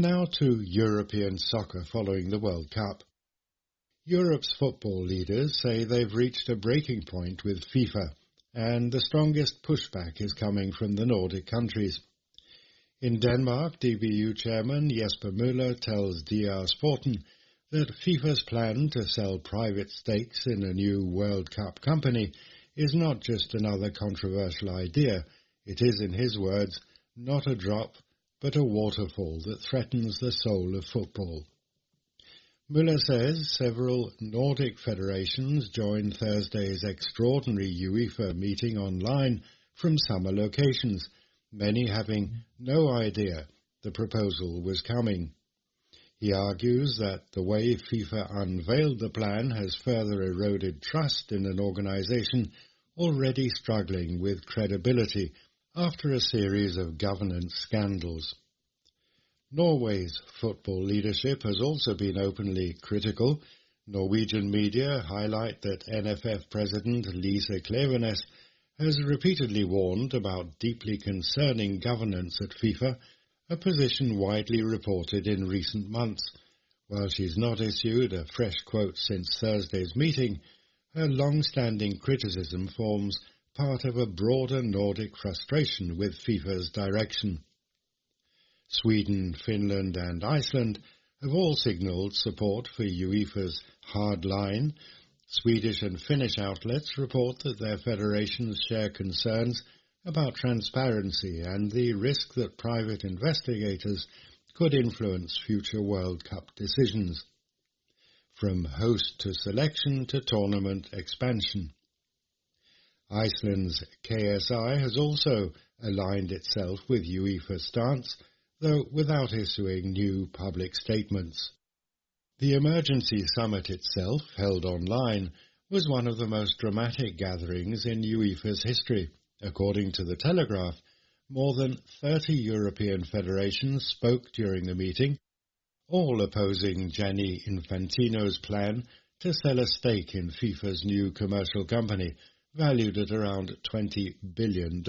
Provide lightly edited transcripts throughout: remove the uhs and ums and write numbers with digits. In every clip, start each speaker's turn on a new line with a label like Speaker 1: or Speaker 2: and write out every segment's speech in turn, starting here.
Speaker 1: Now to European soccer following the World Cup. Europe's football leaders say they've reached a breaking point with FIFA, and the strongest pushback is coming from the Nordic countries. In Denmark, DBU chairman Jesper Møller tells DR Sporten that FIFA's plan to sell private stakes in a new World Cup company is not just another controversial idea. It is, in his words, not a drop, but a waterfall that threatens the soul of football. Müller says several Nordic federations joined Thursday's extraordinary UEFA meeting online from summer locations, many having no idea the proposal was coming. He argues that the way FIFA unveiled the plan has further eroded trust in an organisation already struggling with credibility after a series of governance scandals. Norway's football leadership has also been openly critical. Norwegian media highlight that NFF President Lise Klevenes has repeatedly warned about deeply concerning governance at FIFA, a position widely reported in recent months. While she's not issued a fresh quote since Thursday's meeting, her long-standing criticism forms part of a broader Nordic frustration with FIFA's direction. Sweden, Finland and Iceland have all signalled support for UEFA's hard line. Swedish and Finnish outlets report that their federations share concerns about transparency and the risk that private investigators could influence future World Cup decisions, from host to selection to tournament expansion. Iceland's KSI has also aligned itself with UEFA's stance, though without issuing new public statements. The emergency summit itself, held online, was one of the most dramatic gatherings in UEFA's history. According to The Telegraph, more than 30 European federations spoke during the meeting, all opposing Gianni Infantino's plan to sell a stake in FIFA's new commercial company, valued at around $20 billion.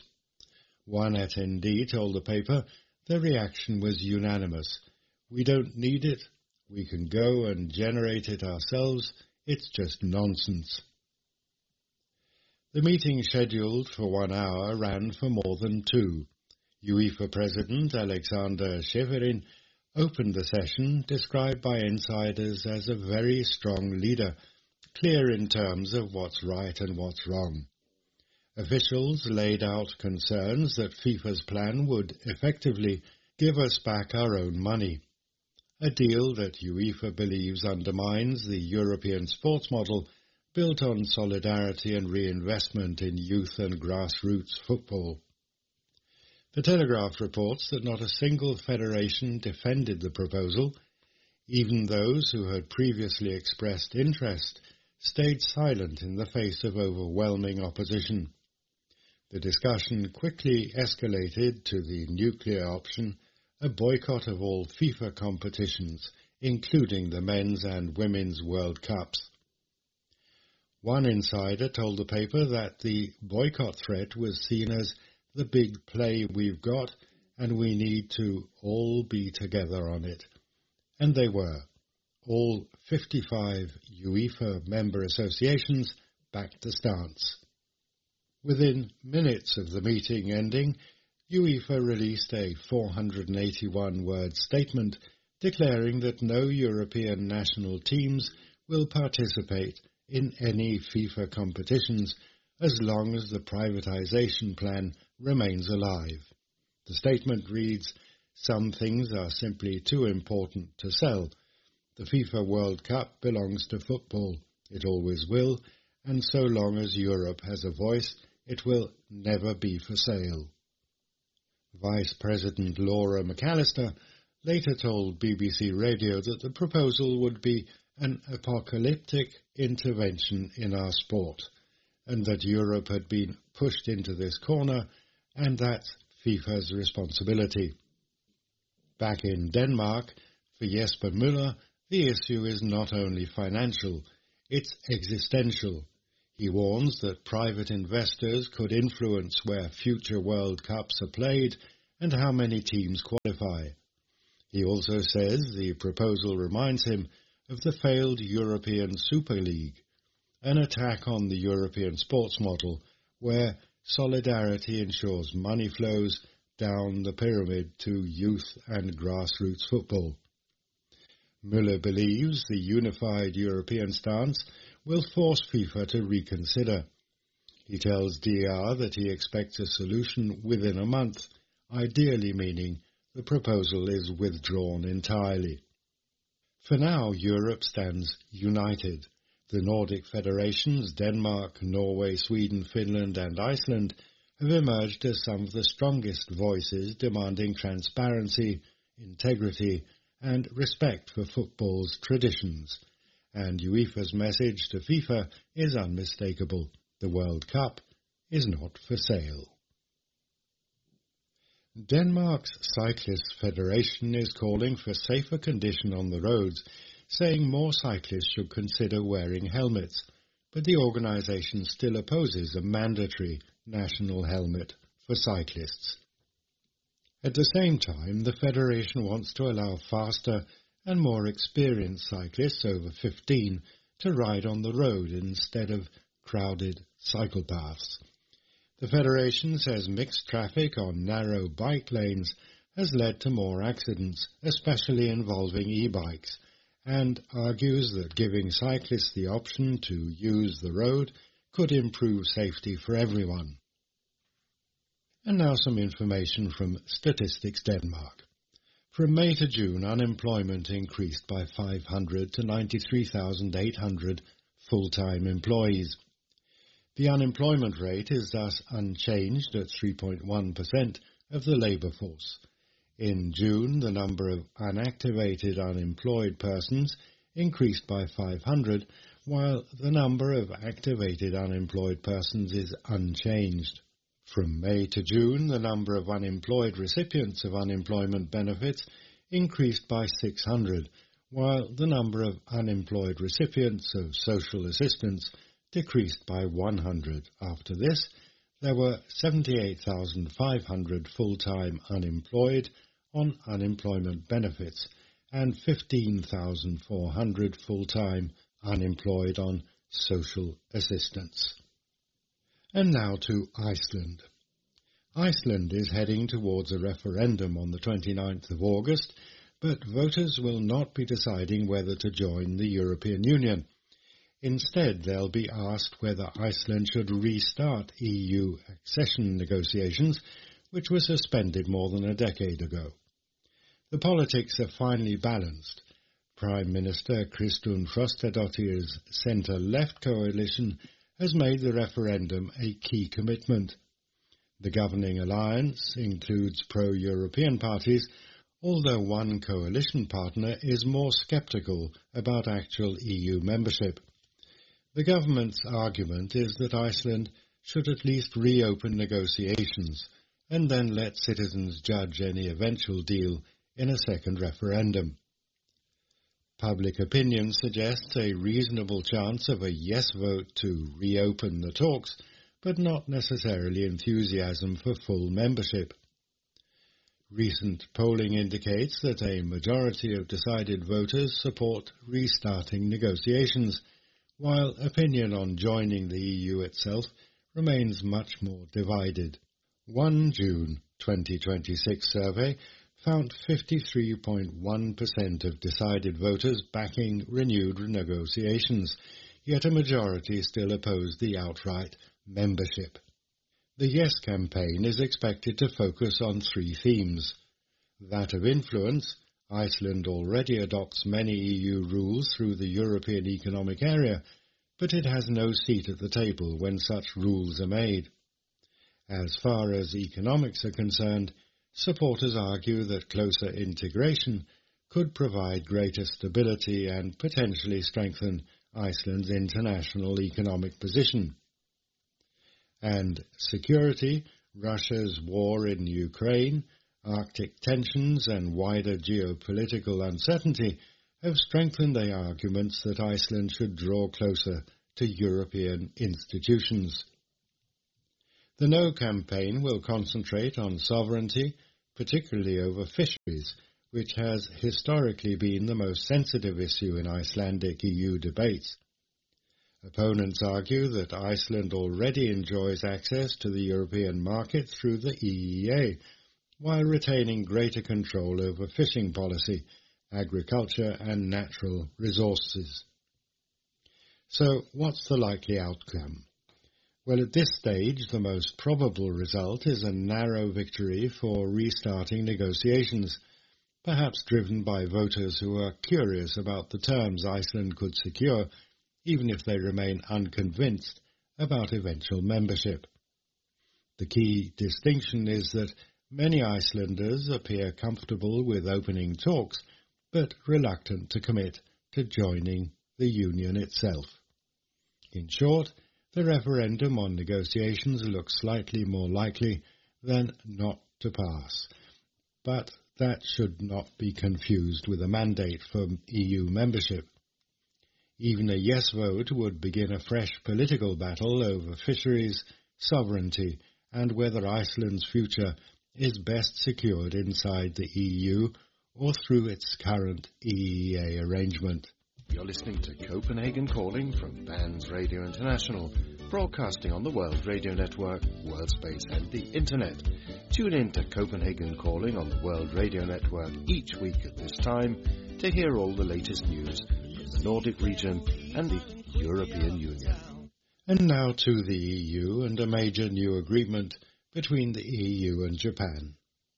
Speaker 1: One attendee told the paper the reaction was unanimous. "We don't need it. We can go and generate it ourselves. It's just nonsense." The meeting, scheduled for 1 hour, ran for more than 2. UEFA President Alexander Seferin opened the session, described by insiders as a very strong leader, clear in terms of what's right and what's wrong. Officials laid out concerns that FIFA's plan would effectively give us back our own money, a deal that UEFA believes undermines the European sports model built on solidarity and reinvestment in youth and grassroots football. The Telegraph reports that not a single federation defended the proposal. Even those who had previously expressed interest stayed silent in the face of overwhelming opposition. The discussion quickly escalated to the nuclear option, a boycott of all FIFA competitions, including the men's and women's World Cups. One insider told the paper that the boycott threat was seen as the big play we've got and we need to all be together on it. And they were. All 55 UEFA member associations backed the stance. Within minutes of the meeting ending, UEFA released a 481-word statement declaring that no European national teams will participate in any FIFA competitions as long as the privatization plan remains alive. The statement reads, "Some things are simply too important to sell. The FIFA World Cup belongs to football. It always will, and so long as Europe has a voice, it will never be for sale." Vice President Laura McAllister later told BBC Radio that the proposal would be an apocalyptic intervention in our sport, and that Europe had been pushed into this corner, and that's FIFA's responsibility. Back in Denmark, for Jesper Møller, the issue is not only financial, it's existential. He warns that private investors could influence where future World Cups are played and how many teams qualify. He also says the proposal reminds him of the failed European Super League, an attack on the European sports model where solidarity ensures money flows down the pyramid to youth and grassroots football. Müller believes the unified European stance will force FIFA to reconsider. He tells DR that he expects a solution within a month, ideally meaning the proposal is withdrawn entirely. For now, Europe stands united. The Nordic federations, Denmark, Norway, Sweden, Finland and Iceland, have emerged as some of the strongest voices demanding transparency, integrity and respect for football's traditions. And UEFA's message to FIFA is unmistakable. The World Cup is not for sale. Denmark's Cyclists Federation is calling for safer condition on the roads, saying more cyclists should consider wearing helmets, but the organisation still opposes a mandatory national helmet for cyclists. At the same time, the Federation wants to allow faster and more experienced cyclists over 15 to ride on the road instead of crowded cycle paths. The Federation says mixed traffic on narrow bike lanes has led to more accidents, especially involving e-bikes, and argues that giving cyclists the option to use the road could improve safety for everyone. And now some information from Statistics Denmark. From May to June, unemployment increased by 500 to 93,800 full-time employees. The unemployment rate is thus unchanged at 3.1% of the labour force. In June, the number of unactivated unemployed persons increased by 500, while the number of activated unemployed persons is unchanged. From May to June, the number of unemployed recipients of unemployment benefits increased by 600, while the number of unemployed recipients of social assistance decreased by 100. After this, there were 78,500 full-time unemployed on unemployment benefits and 15,400 full-time unemployed on social assistance. And now to Iceland. Iceland is heading towards a referendum on the 29th of August, but voters will not be deciding whether to join the European Union. Instead, they'll be asked whether Iceland should restart EU accession negotiations, which were suspended more than a decade ago. The politics are finely balanced. Prime Minister Kristrún Frostadóttir's centre-left coalition has made the referendum a key commitment. The governing alliance includes pro-European parties, although one coalition partner is more sceptical about actual EU membership. The government's argument is that Iceland should at least reopen negotiations and then let citizens judge any eventual deal in a second referendum. Public opinion suggests a reasonable chance of a yes vote to reopen the talks, but not necessarily enthusiasm for full membership. Recent polling indicates that a majority of decided voters support restarting negotiations, while opinion on joining the EU itself remains much more divided. One June 2026 survey found 53.1% of decided voters backing renewed negotiations, yet a majority still opposed the outright membership. The Yes campaign is expected to focus on three themes. That of influence. Iceland already adopts many EU rules through the European Economic Area, but it has no seat at the table when such rules are made. As far as economics are concerned, supporters argue that closer integration could provide greater stability and potentially strengthen Iceland's international economic position. And security, Russia's war in Ukraine, Arctic tensions and wider geopolitical uncertainty have strengthened the arguments that Iceland should draw closer to European institutions. The No campaign will concentrate on sovereignty, particularly over fisheries, which has historically been the most sensitive issue in Icelandic EU debates. Opponents argue that Iceland already enjoys access to the European market through the EEA, while retaining greater control over fishing policy, agriculture and natural resources. So, what's the likely outcome? Well, at this stage, the most probable result is a narrow victory for restarting negotiations, perhaps driven by voters who are curious about the terms Iceland could secure, even if they remain unconvinced about eventual membership. The key distinction is that many Icelanders appear comfortable with opening talks, but reluctant to commit to joining the Union itself. In short, the referendum on negotiations looks slightly more likely than not to pass, but that should not be confused with a mandate for EU membership. Even a yes vote would begin a fresh political battle over fisheries, sovereignty, and whether Iceland's future is best secured inside the EU or through its current EEA arrangement.
Speaker 2: You're listening to Copenhagen Calling from BANS Radio International, broadcasting on the World Radio Network, Worldspace and the Internet. Tune in to Copenhagen Calling on the World Radio Network each week at this time to hear all the latest news from the Nordic region and the European Union.
Speaker 1: And now to the EU and a major new agreement between the EU and Japan.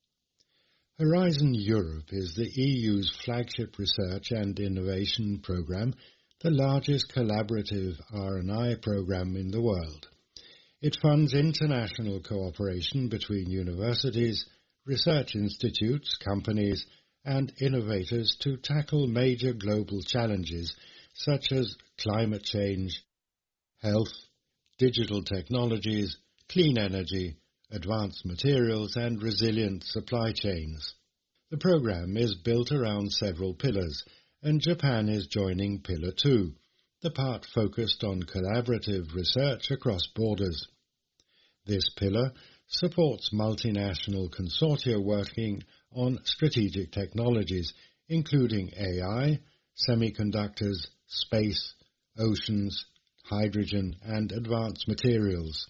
Speaker 1: Horizon Europe is the EU's flagship research and innovation programme, the largest collaborative R&I programme in the world. It funds international cooperation between universities, research institutes, companies, and innovators to tackle major global challenges such as climate change, health, digital technologies, clean energy, advanced materials, and resilient supply chains. The program is built around several pillars, and Japan is joining Pillar 2, the part focused on collaborative research across borders. This pillar supports multinational consortia working on strategic technologies, including AI, semiconductors, space, oceans, hydrogen, and advanced materials.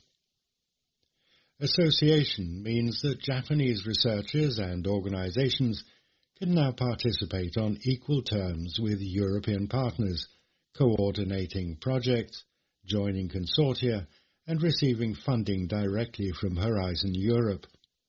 Speaker 1: Association means that Japanese researchers and organizations can now participate on equal terms with European partners, coordinating projects, joining consortia, and receiving funding directly from Horizon Europe.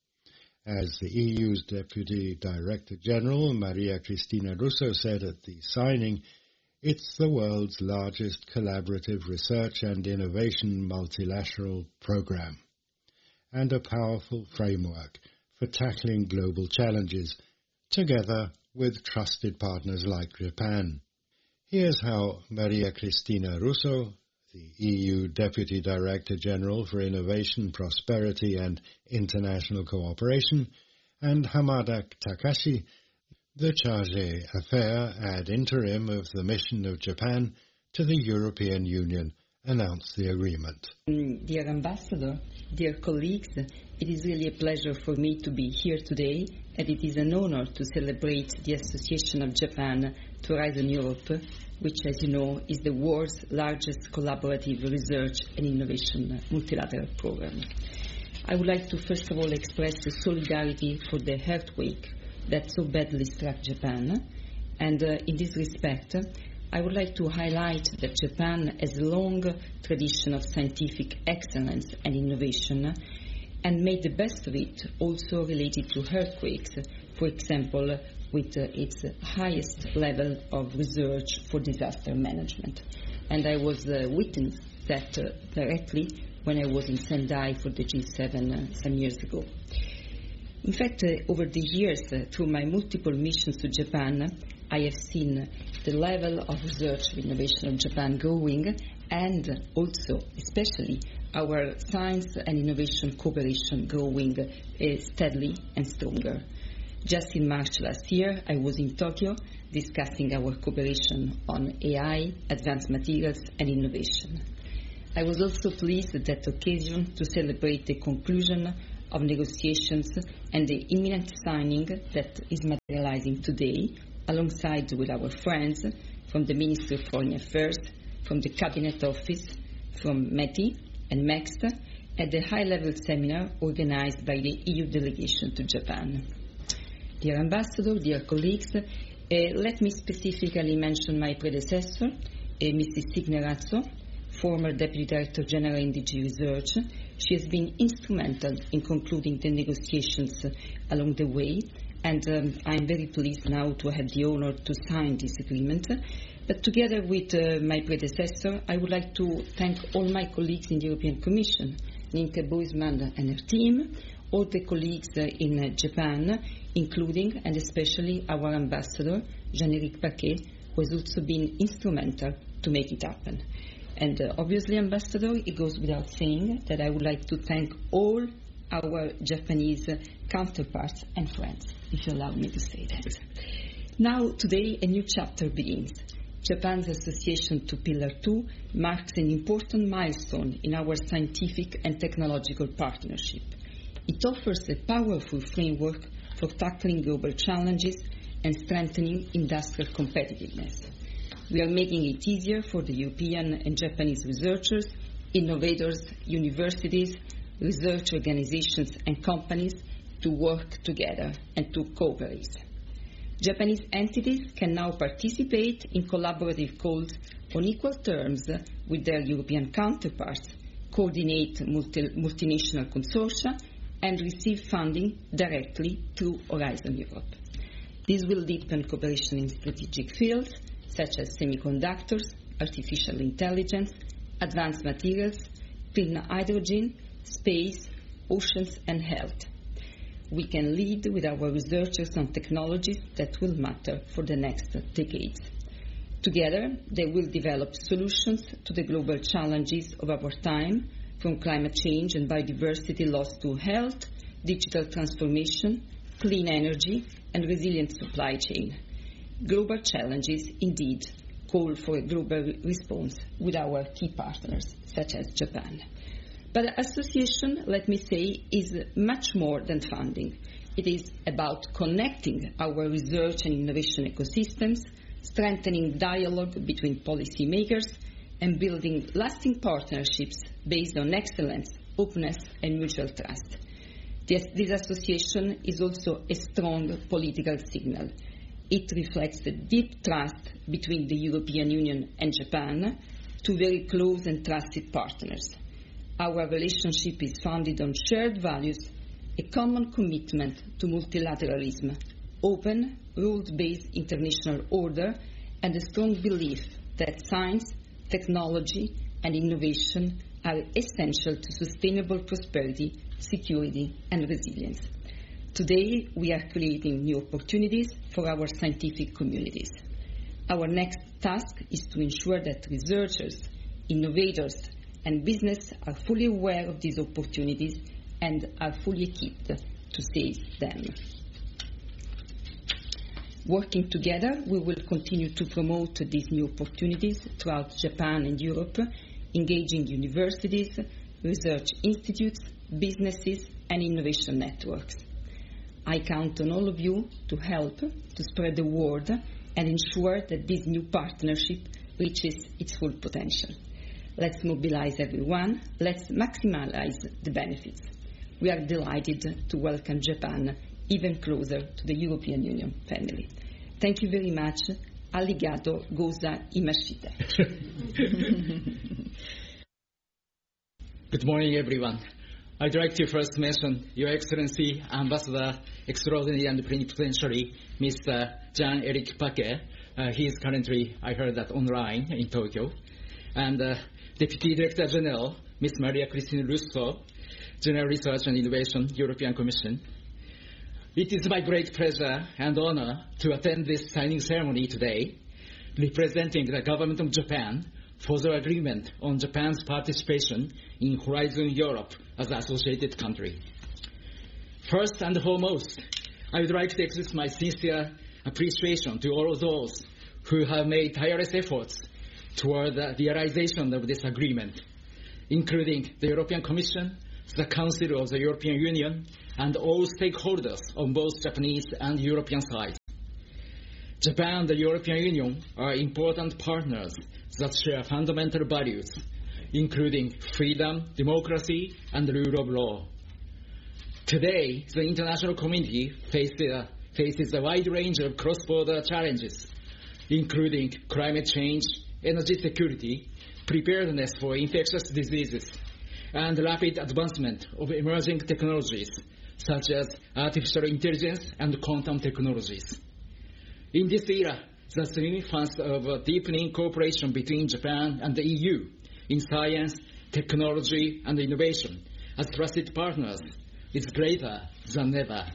Speaker 1: As the EU's Deputy Director General, Maria Cristina Russo, said at the signing, it's the world's largest collaborative research and innovation multilateral program, and a powerful framework for tackling global challenges, together with trusted partners like Japan. Here's how Maria Cristina Russo, the EU Deputy Director General for Innovation, Prosperity and International Cooperation, and Hamada Takashi, the Chargé d'Affaires ad interim of the mission of Japan to the European Union, announced the agreement.
Speaker 3: Dear Ambassador, dear colleagues, it is really a pleasure for me to be here today, and it is an honor to celebrate the Association of Japan to Horizon Europe, which, as you know, is the world's largest collaborative research and innovation multilateral program. I would like to first of all express solidarity for the earthquake that so badly struck Japan, and in this respect, I would like to highlight that Japan has a long tradition of scientific excellence and innovation, and made the best of it also related to earthquakes, for example, with its highest level of research for disaster management. And I was witness that directly when I was in Sendai for the G7 some years ago. In fact, over the years, through my multiple missions to Japan, I have seen the level of research and innovation of Japan growing, and also, especially, our science and innovation cooperation growing steadily and stronger. Just in March last year, I was in Tokyo discussing our cooperation on AI, advanced materials, and innovation. I was also pleased at that occasion to celebrate the conclusion of negotiations and the imminent signing that is materializing today, alongside with our friends from the Ministry of Foreign Affairs, from the Cabinet Office, from METI and MEXT, at the high-level seminar organized by the EU delegation to Japan. Dear Ambassador, dear colleagues, let me specifically mention my predecessor, Mrs. Signe Razzo, former Deputy Director General in DG Research. She has been instrumental in concluding the negotiations along the way, and I'm very pleased now to have the honor to sign this agreement. But together with my predecessor, I would like to thank all my colleagues in the European Commission, Nienke Buisman and her team, all the colleagues in Japan, including and especially our ambassador, Jean-Éric Paquet, who has also been instrumental to make it happen. And obviously, Ambassador, it goes without saying that I would like to thank all our Japanese counterparts and friends, if you allow me to say that. Now, today, a new chapter begins. Japan's association to Pillar 2 marks an important milestone in our scientific and technological partnership. It offers a powerful framework for tackling global challenges and strengthening industrial competitiveness. We are making it easier for the European and Japanese researchers, innovators, universities, research organizations and companies to work together and to cooperate. Japanese entities can now participate in collaborative calls on equal terms with their European counterparts, coordinate multinational consortia, and receive funding directly through Horizon Europe. This will deepen cooperation in strategic fields such as semiconductors, artificial intelligence, advanced materials, clean hydrogen, space, oceans, and health. We can lead with our researchers on technologies that will matter for the next decades. Together, they will develop solutions to the global challenges of our time, from climate change and biodiversity loss to health, digital transformation, clean energy, and resilient supply chain. Global challenges indeed call for a global response with our key partners, such as Japan. But association, let me say, is much more than funding. It is about connecting our research and innovation ecosystems, strengthening dialogue between policymakers, and building lasting partnerships based on excellence, openness, and mutual trust. This association is also a strong political signal. It reflects the deep trust between the European Union and Japan, two very close and trusted partners. Our relationship is founded on shared values, a common commitment to multilateralism, open, rules-based international order, and a strong belief that science, technology, and innovation are essential to sustainable prosperity, security, and resilience. Today, we are creating new opportunities for our scientific communities. Our next task is to ensure that researchers, innovators, and business are fully aware of these opportunities and are fully equipped to seize them. Working together, we will continue to promote these new opportunities throughout Japan and Europe, engaging universities, research institutes, businesses, and innovation networks. I count on all of you to help to spread the word and ensure that this new partnership reaches its full potential. Let's mobilize everyone. Let's maximize the benefits. We are delighted to welcome Japan even closer to the European Union family. Thank you very much. Arigato goza imashite.
Speaker 4: Good morning, everyone. I'd like to first mention Your Excellency, Ambassador Extraordinary and Plenipotentiary, Mr. Jean-Éric Paquet. He is currently, I heard that, online in Tokyo. And Deputy Director General, Ms. Maria Christine Russo, General Research and Innovation, European Commission. It is my great pleasure and honor to attend this signing ceremony today, representing the government of Japan for the agreement on Japan's participation in Horizon Europe as an associated country. First and foremost, I would like to express my sincere appreciation to all of those who have made tireless efforts toward the realization of this agreement, including the European Commission, the Council of the European Union, and all stakeholders on both Japanese and European sides. Japan and the European Union are important partners that share fundamental values, including freedom, democracy, and the rule of law. Today, the international community faces a wide range of cross-border challenges, including climate change, energy security, preparedness for infectious diseases, and rapid advancement of emerging technologies, such as artificial intelligence and quantum technologies. In this era, the significance of deepening cooperation between Japan and the EU in science, technology, and innovation as trusted partners is greater than ever.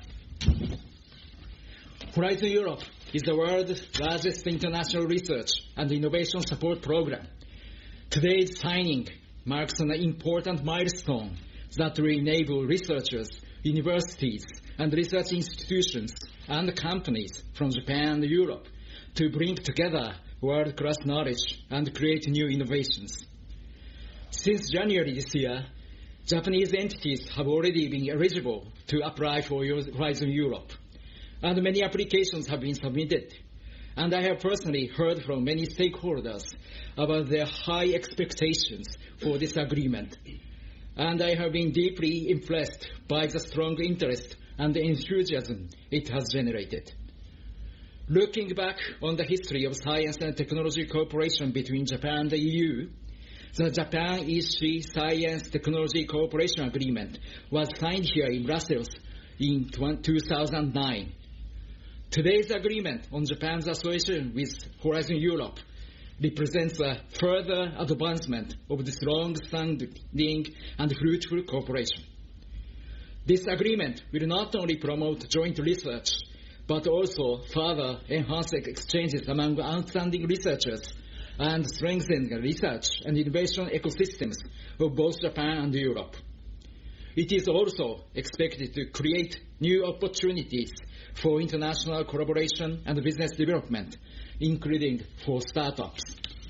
Speaker 4: Horizon Europe is the world's largest international research and innovation support program. Today's signing marks an important milestone that will enable researchers, universities, and research institutions and companies from Japan and Europe to bring together world-class knowledge and create new innovations. Since January this year, Japanese entities have already been eligible to apply for Horizon Europe, and many applications have been submitted. And I have personally heard from many stakeholders about their high expectations for this agreement. And I have been deeply impressed by the strong interest and enthusiasm it has generated. Looking back on the history of science and technology cooperation between Japan and the EU, the Japan-EC Science Technology Cooperation Agreement was signed here in Brussels in 2009. Today's agreement on Japan's association with Horizon Europe represents a further advancement of this long-standing and fruitful cooperation. This agreement will not only promote joint research, but also further enhance exchanges among outstanding researchers and strengthen the research and innovation ecosystems of both Japan and Europe. It is also expected to create new opportunities for international collaboration and business development, including for startups.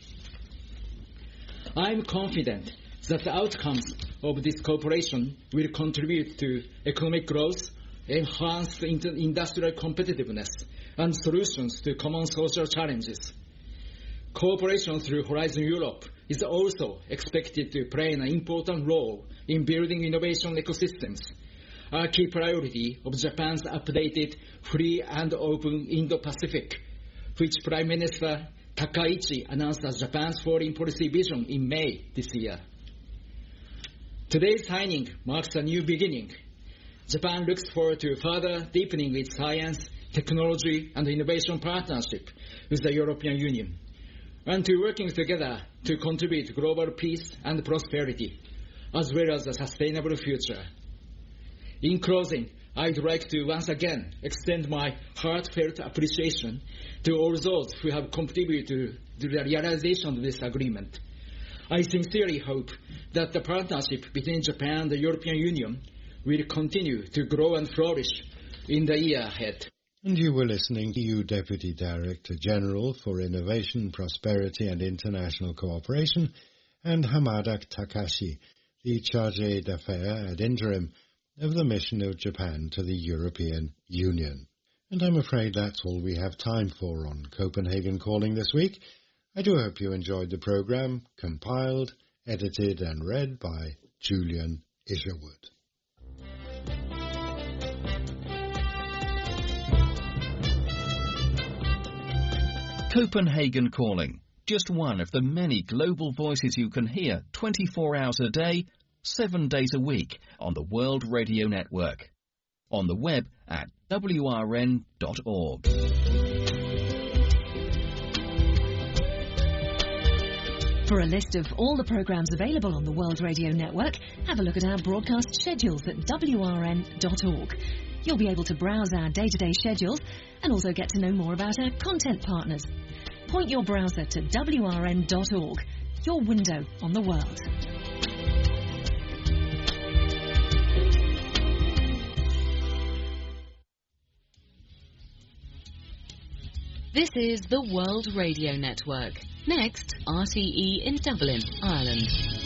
Speaker 4: I am confident that the outcomes of this cooperation will contribute to economic growth, enhance industrial competitiveness, and solutions to common social challenges. Cooperation through Horizon Europe is also expected to play an important role in building innovation ecosystems, a key priority of Japan's updated Free and Open Indo-Pacific, which Prime Minister Takaichi announced as Japan's foreign policy vision in May this year. Today's signing marks a new beginning. Japan looks forward to further deepening its science, technology, and innovation partnership with the European Union, and to working together to contribute to global peace and prosperity, as well as a sustainable future. In closing, I'd like to once again extend my heartfelt appreciation to all those who have contributed to the realization of this agreement. I sincerely hope that the partnership between Japan and the European Union will continue to grow and flourish in the year ahead.
Speaker 1: And you were listening to EU Deputy Director General for Innovation, Prosperity and International Cooperation, and Hamada Takashi, the Chargé d'Affaires ad interim of the mission of Japan to the European Union. And I'm afraid that's all we have time for on Copenhagen Calling this week. I do hope you enjoyed the programme, compiled, edited and read by Julian Isherwood.
Speaker 5: Copenhagen Calling, just one of the many global voices you can hear 24 hours a day, 7 days a week on the World Radio Network. On the web at wrn.org.
Speaker 6: For a list of all the programmes available on the World Radio Network, have a look at our broadcast schedules at wrn.org. You'll be able to browse our day-to-day schedules and also get to know more about our content partners. Point your browser to wrn.org, your window on the world.
Speaker 7: This is the World Radio Network. Next, RTE in Dublin, Ireland.